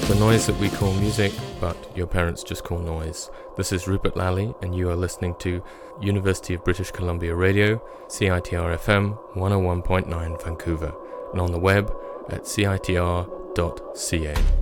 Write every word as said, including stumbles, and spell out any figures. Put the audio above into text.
The noise that we call music, but your parents just call noise. This is Rupert Lally, and you are listening to University of British Columbia Radio, C I T R F M one oh one point nine Vancouver, and on the web at C I T R dot C A.